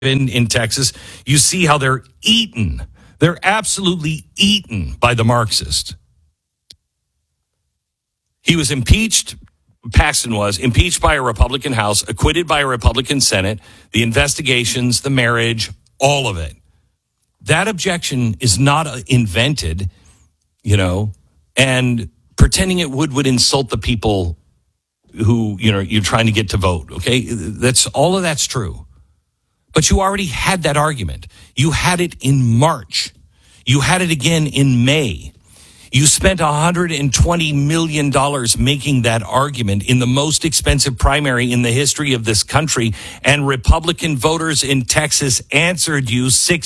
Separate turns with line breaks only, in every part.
in Texas, you see how they're eaten. They're absolutely eaten by the Marxists. He was impeached. Paxton was impeached by a Republican House, acquitted by a Republican Senate, the investigations, the marriage, all of it. That objection is not invented, and pretending it would insult the people who, you're trying to get to vote. Okay. All of that's true. But you already had that argument. You had it in March. You had it again in May. You spent $120 million making that argument in the most expensive primary in the history of this country, and Republican voters in Texas answered you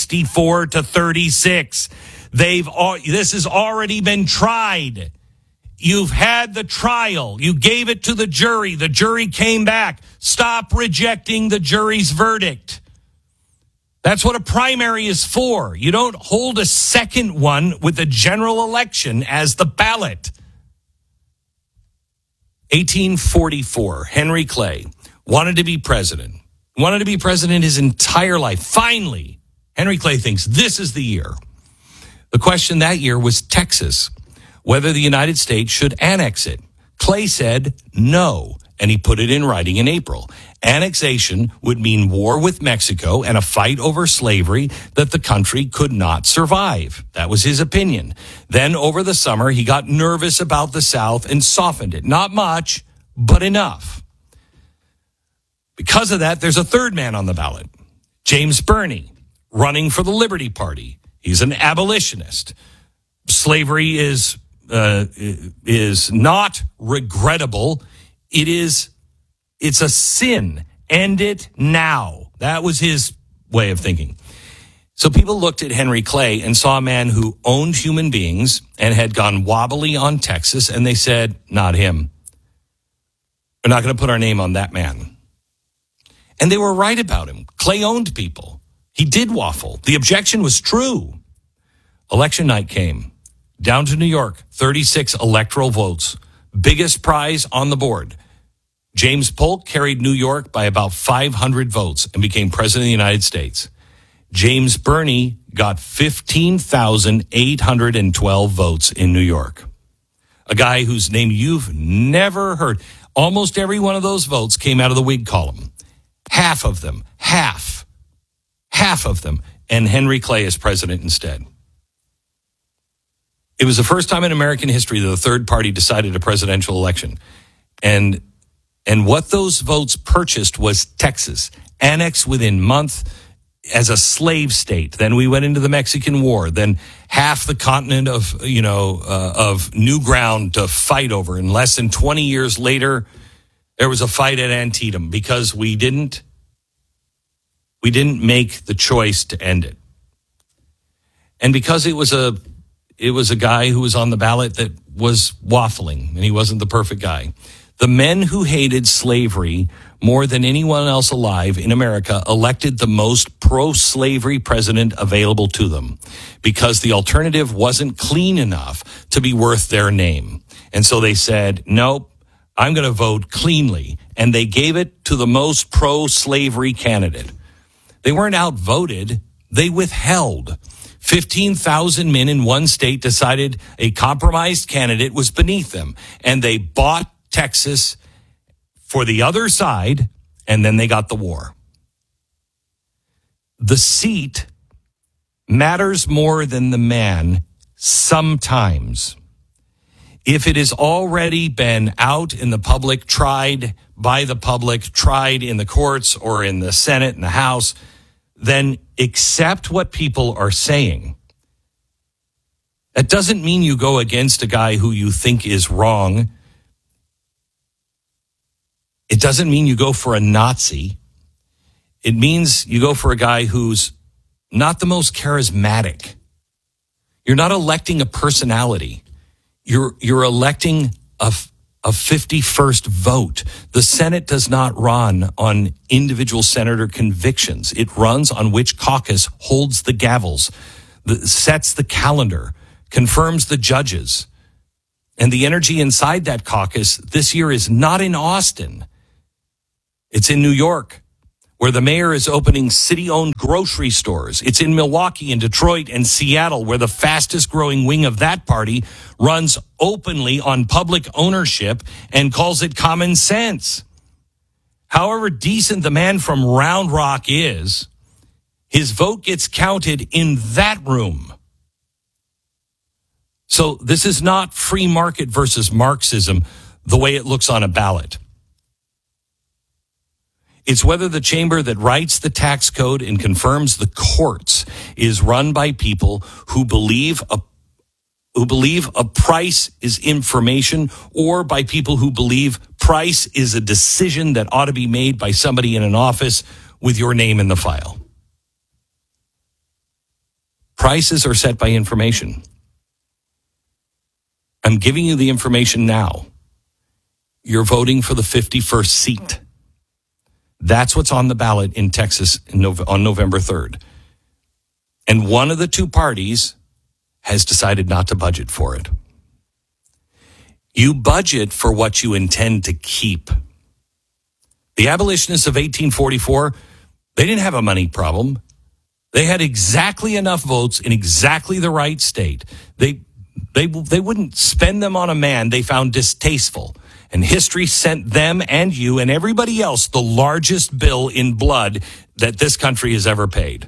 64-36. This has already been tried. You've had the trial. You gave it to the jury. The jury came back. Stop rejecting the jury's verdict. That's what a primary is for. You don't hold a second one with a general election as the ballot. 1844, Henry Clay wanted to be president. Wanted to be president his entire life. Finally, Henry Clay thinks this is the year. The question that year was Texas, whether the United States should annex it. Clay said no, and he put it in writing in April. Annexation would mean war with Mexico and a fight over slavery that the country could not survive. That was his opinion. Then over the summer, he got nervous about the South and softened it. Not much, but enough. Because of that, there's a third man on the ballot, James Burney, running for the Liberty Party. He's an abolitionist. Slavery is not regrettable. It's a sin. End it now. That was his way of thinking. So people looked at Henry Clay and saw a man who owned human beings and had gone wobbly on Texas, and they said, not him. We're not going to put our name on that man. And they were right about him. Clay owned people. He did waffle. The objection was true. Election night came. Down to New York, 36 electoral votes. Biggest prize on the board. James Polk carried New York by about 500 votes and became president of the United States. James Burney got 15,812 votes in New York. A guy whose name you've never heard. Almost every one of those votes came out of the Whig column. Half of them. Half of them. And Henry Clay is president instead. It was the first time in American history that a third party decided a presidential election. And what those votes purchased was Texas, annexed within month as a slave state. Then we went into the Mexican War. Then half the continent of new ground to fight over. And less than 20 years later, there was a fight at Antietam because we didn't make the choice to end it. And because it was a guy who was on the ballot that was waffling, and he wasn't the perfect guy. The men who hated slavery more than anyone else alive in America elected the most pro-slavery president available to them because the alternative wasn't clean enough to be worth their name. And so they said, nope, I'm going to vote cleanly. And they gave it to the most pro-slavery candidate. They weren't outvoted. They withheld. 15,000 men in one state decided a compromised candidate was beneath them. And they bought Texas for the other side, and then they got the war. The seat matters more than the man sometimes. If it has already been out in the public, tried by the public, tried in the courts or in the Senate and the House, then accept what people are saying. That doesn't mean you go against a guy who you think is wrong. It doesn't mean you go for a Nazi. It means you go for a guy who's not the most charismatic. You're not electing a personality. You're electing a 51st vote. The Senate does not run on individual senator convictions. It runs on which caucus holds the gavels, sets the calendar, confirms the judges. And the energy inside that caucus this year is not in Austin. It's in New York, where the mayor is opening city-owned grocery stores. It's in Milwaukee and Detroit and Seattle, where the fastest-growing wing of that party runs openly on public ownership and calls it common sense. However decent the man from Round Rock is, his vote gets counted in that room. So this is not free market versus Marxism the way it looks on a ballot. It's whether the chamber that writes the tax code and confirms the courts is run by people who believe a price is information, or by people who believe price is a decision that ought to be made by somebody in an office with your name in the file. Prices are set by information. I'm giving you the information now. You're voting for the 51st seat. That's what's on the ballot in Texas on November 3rd. And one of the two parties has decided not to budget for it. You budget for what you intend to keep. The abolitionists of 1844, they didn't have a money problem. They had exactly enough votes in exactly the right state. They wouldn't spend them on a man they found distasteful. And history sent them and you and everybody else the largest bill in blood that this country has ever paid.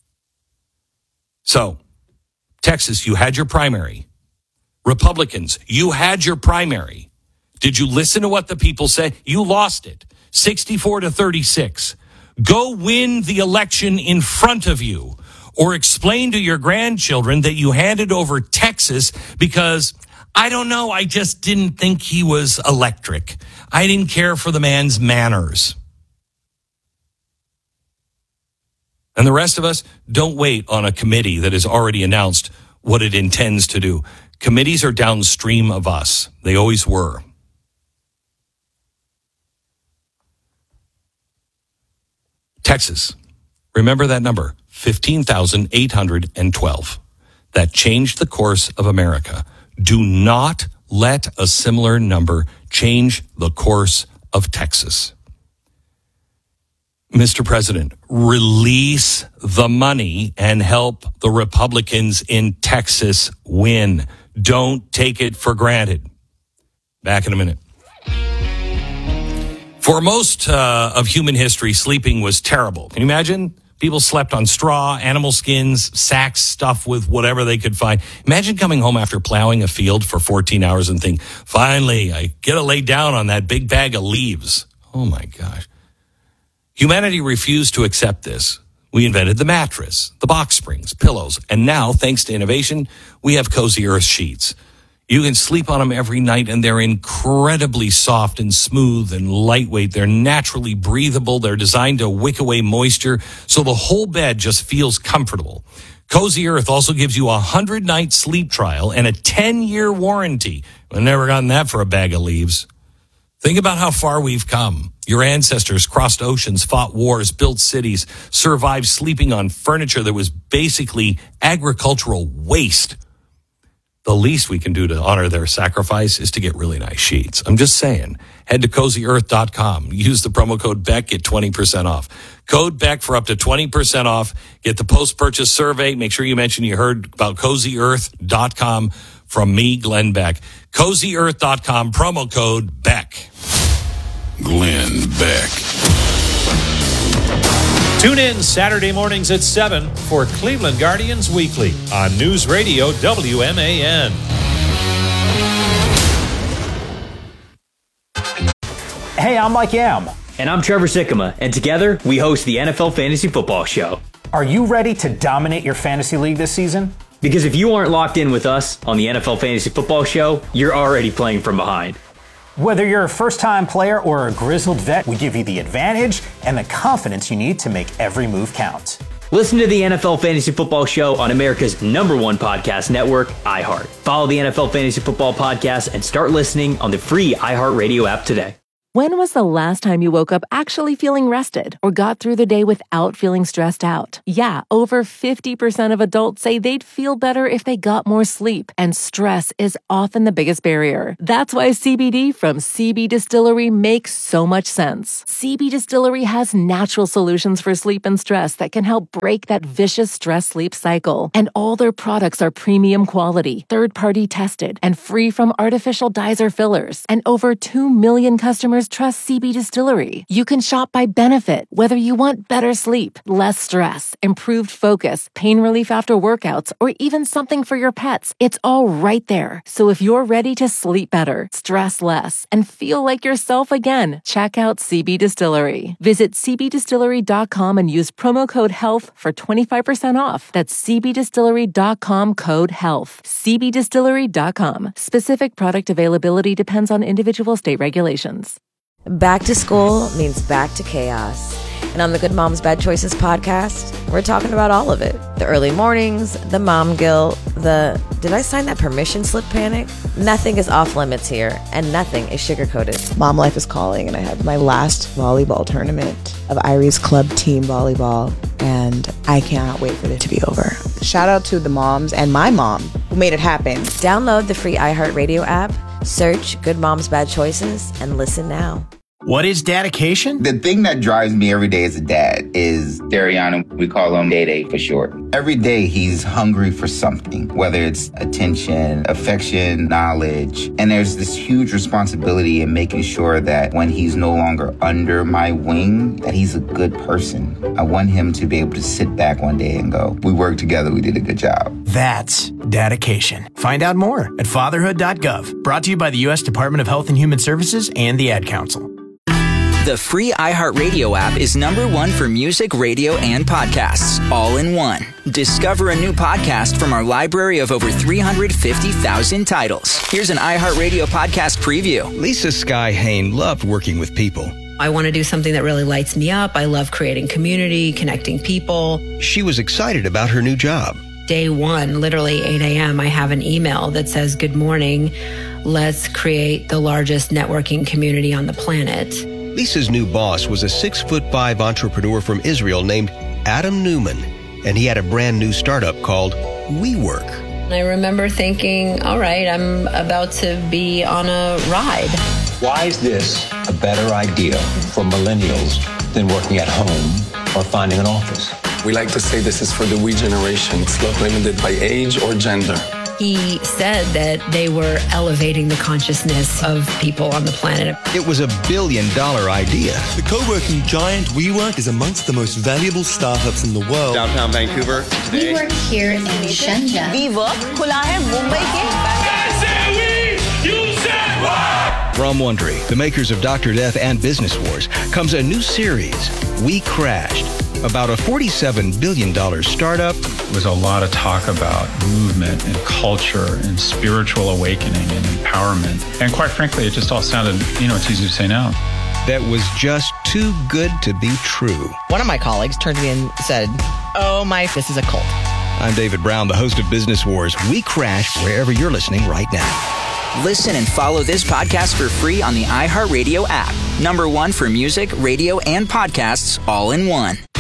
So, Texas, you had your primary. Republicans, you had your primary. Did you listen to what the people said? You lost it. 64-36. Go win the election in front of you, or explain to your grandchildren that you handed over Texas because, I don't know, I just didn't think he was electric. I didn't care for the man's manners. And the rest of us, don't wait on a committee that has already announced what it intends to do. Committees are downstream of us. They always were. Texas. Remember that number, 15,812. That changed the course of America. Do not let a similar number change the course of Texas. Mr. President, release the money and help the Republicans in Texas win. Don't take it for granted. Back in a minute. For most of human history, sleeping was terrible. Can you imagine? People slept on straw, animal skins, sacks stuffed with whatever they could find. Imagine coming home after plowing a field for 14 hours and think, finally, I get to lay down on that big bag of leaves. Oh, my gosh. Humanity refused to accept this. We invented the mattress, the box springs, pillows, and now, thanks to innovation, we have Cozy Earth sheets. You can sleep on them every night, and they're incredibly soft and smooth and lightweight. They're naturally breathable. They're designed to wick away moisture, so the whole bed just feels comfortable. Cozy Earth also gives you a 100-night sleep trial and a 10-year warranty. I've never gotten that for a bag of leaves. Think about how far we've come. Your ancestors crossed oceans, fought wars, built cities, survived sleeping on furniture that was basically agricultural waste. The least we can do to honor their sacrifice is to get really nice sheets. I'm just saying. Head to CozyEarth.com. Use the promo code BECK, get 20% off. Code BECK for up to 20% off. Get the post-purchase survey. Make sure you mention you heard about CozyEarth.com from me, Glenn Beck. CozyEarth.com, promo code BECK.
Glenn Beck.
Tune in Saturday mornings at 7 for Cleveland Guardians Weekly on News Radio WMAN.
Hey, I'm Mike Yam.
And I'm Trevor Sikkema, and together we host the NFL Fantasy Football Show.
Are you ready to dominate your fantasy league this season?
Because if you aren't locked in with us on the NFL Fantasy Football Show, you're already playing from behind.
Whether you're a first-time player or a grizzled vet, we give you the advantage and the confidence you need to make every move count.
Listen to the NFL Fantasy Football Show on America's #1 podcast network, iHeart. Follow the NFL Fantasy Football Podcast and start listening on the free iHeartRadio app today.
When was the last time you woke up actually feeling rested or got through the day without feeling stressed out? Yeah, over 50% of adults say they'd feel better if they got more sleep, and stress is often the biggest barrier. That's why CBD from CB Distillery makes so much sense. CB Distillery has natural solutions for sleep and stress that can help break that vicious stress-sleep cycle. And all their products are premium quality, third-party tested, and free from artificial dyes or fillers. And over 2 million customers trust CB Distillery. You can shop by benefit, whether you want better sleep, less stress, improved focus, pain relief after workouts, or even something for your pets. It's all right there. So if you're ready to sleep better, stress less, and feel like yourself again, check out CB Distillery. Visit cbdistillery.com and use promo code HEALTH for 25% off. That's cbdistillery.com, code HEALTH. cbdistillery.com. Specific product availability depends on individual state regulations.
Back to school means back to chaos. And on the Good Moms Bad Choices podcast, we're talking about all of it. The early mornings, the mom guilt, the did I sign that permission slip panic? Nothing is off limits here, and nothing is sugar-coated.
Mom life is calling, and I have my last volleyball tournament of Irie's club team volleyball, and I cannot wait for it to be over. Shout out to the moms and my mom who made it happen.
Download the free iHeartRadio app, search Good Moms Bad Choices, and listen now.
What is dedication?
The thing that drives me every day as a dad is Dariana. We call him Day-Day for short. Every day he's hungry for something, whether it's attention, affection, knowledge. And there's this huge responsibility in making sure that when he's no longer under my wing, that he's a good person. I want him to be able to sit back one day and go, we worked together, we did a good job.
That's dedication. Find out more at fatherhood.gov. Brought to you by the U.S. Department of Health and Human Services and the Ad Council.
The free iHeartRadio app is #1 for music, radio, and podcasts, all in one. Discover a new podcast from our library of over 350,000 titles. Here's an iHeartRadio podcast preview.
Lisa Sky Hain loved working with people.
I want to do something that really lights me up. I love creating community, connecting people.
She was excited about her new job.
Day one, literally 8 a.m., I have an email that says, "Good morning. Let's create the largest networking community on the planet."
Lisa's new boss was a 6'5" entrepreneur from Israel named Adam Newman, and he had a brand new startup called WeWork.
I remember thinking, all right, I'm about to be on a ride.
Why is this a better idea for millennials than working at home or finding an office?
We like to say this is for the we generation. It's not limited by age or gender.
He said that they were elevating the consciousness of people on the planet.
It was $1 billion idea.
The co-working giant WeWork is amongst the most valuable startups in the world.
Downtown Vancouver today.
We work here in Shenzhen.
WeWork खुला है मुंबई के.
From Wondery, the makers of Dr. Death and Business Wars, comes a new series, We Crashed, about a $47 billion startup.
There was a lot of talk about movement and culture and spiritual awakening and empowerment. And quite frankly, it just all sounded, it's easy to say now.
That was just too good to be true.
One of my colleagues turned to me and said, this is a cult.
I'm David Brown, the host of Business Wars. We Crashed wherever you're listening right now.
Listen and follow this podcast for free on the iHeartRadio app. #1 for music, radio, and podcasts, all in one.